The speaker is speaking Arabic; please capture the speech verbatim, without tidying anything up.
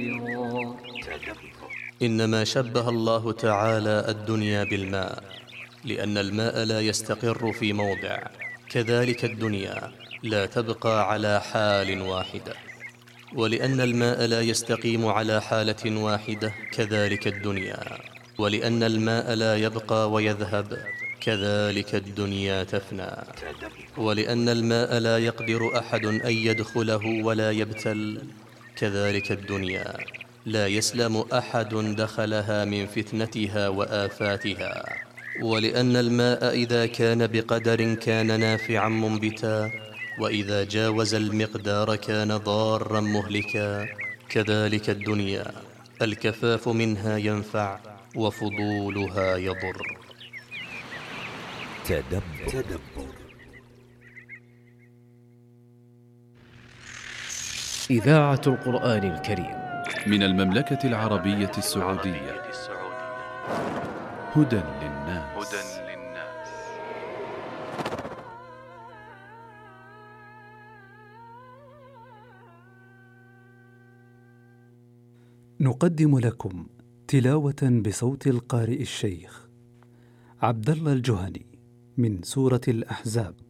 إنما شبه الله تعالى الدنيا بالماء، لأن الماء لا يستقر في موضع، كذلك الدنيا لا تبقى على حال واحدة. ولأن الماء لا يستقيم على حالة واحدة، كذلك الدنيا. ولأن الماء لا يبقى ويذهب، كذلك الدنيا تفنى. ولأن الماء لا يقدر أحد أن يدخله ولا يبتل، كذلك الدنيا لا يسلم أحد دخلها من فتنتها وآفاتها. ولأن الماء إذا كان بقدر كان نافعا منبتا، وإذا جاوز المقدار كان ضارا مهلكا، كذلك الدنيا الكفاف منها ينفع وفضولها يضر. تدبر. إذاعة القرآن الكريم من المملكة العربية السعودية. هدى للناس. نقدم لكم تلاوة بصوت القارئ الشيخ عبد الله الجهني من سورة الأحزاب.